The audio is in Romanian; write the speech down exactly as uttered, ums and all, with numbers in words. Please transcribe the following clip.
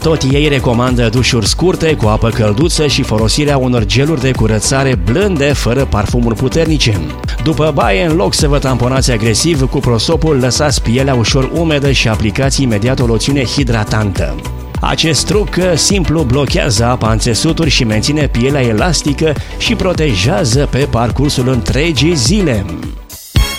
Tot ei recomandă dușuri scurte, cu apă călduță și folosirea unor geluri de curățare blânde, fără parfumuri puternice. După baie, în loc să vă tamponați agresiv cu prosopul, lăsați pielea ușor umedă și aplicați imediat o loțiune hidratantă. Acest truc simplu blochează apa în țesuturi și menține pielea elastică și protejează pe parcursul întregii zile.